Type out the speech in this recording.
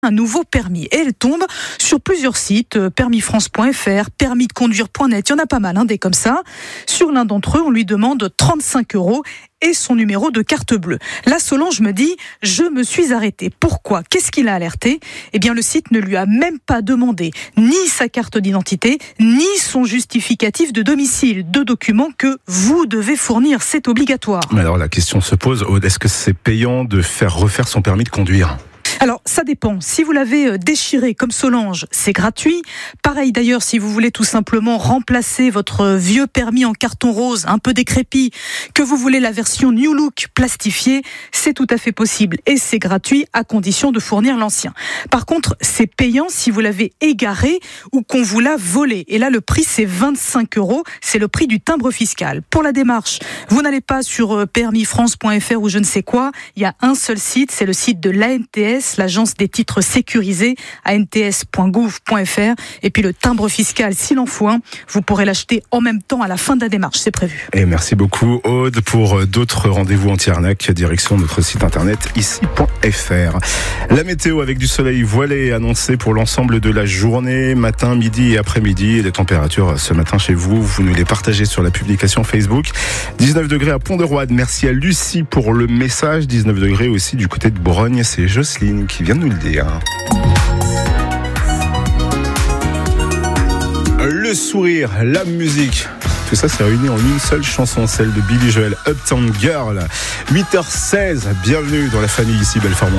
un nouveau permis. Et elle tombe sur plusieurs sites, permisfrance.fr, permisdeconduire.net, il y en a pas mal, des comme ça. Sur l'un d'entre eux, on lui demande 35 € et son numéro de carte bleue. Là, Solange me dit, je me suis arrêtée. Pourquoi ? Qu'est-ce qu'il a alerté ? Eh bien, le site ne lui a même pas demandé ni sa carte d'identité, ni son justificatif de domicile. 2 documents que vous devez fournir, c'est obligatoire. Mais alors, la question se pose, est-ce que c'est payant de faire refaire son permis de conduire ? Alors, ça dépend. Si vous l'avez déchiré comme Solange, c'est gratuit. Pareil d'ailleurs, si vous voulez tout simplement remplacer votre vieux permis en carton rose, un peu décrépit, que vous voulez la version New Look plastifiée, c'est tout à fait possible. Et c'est gratuit à condition de fournir l'ancien. Par contre, c'est payant si vous l'avez égaré ou qu'on vous l'a volé. Et là, le prix, c'est 25 €. C'est le prix du timbre fiscal. Pour la démarche, vous n'allez pas sur permisfrance.fr ou je ne sais quoi. Il y a un seul site, c'est le site de l'ANTS, l'agence des titres sécurisés, ants.gouv.fr. Et puis le timbre fiscal, s'il en faut un, vous pourrez l'acheter en même temps à la fin de la démarche, c'est prévu. Et merci beaucoup Aude. Pour d'autres rendez-vous anti-arnaque, direction notre site internet ici.fr. La météo avec du soleil voilé annoncé pour l'ensemble de la journée, matin, midi et après-midi. Et les températures ce matin chez vous, vous nous les partagez sur la publication Facebook. 19 degrés à Pont-de-Roide. Merci à Lucie pour le message. 19 degrés aussi du côté de Borogne. C'est Jocelyne qui vient de nous le dire. Le sourire, la musique, tout ça s'est réuni en une seule chanson, celle de Billy Joel, Uptown Girl. 8h16, bienvenue dans la famille ici, Belfort.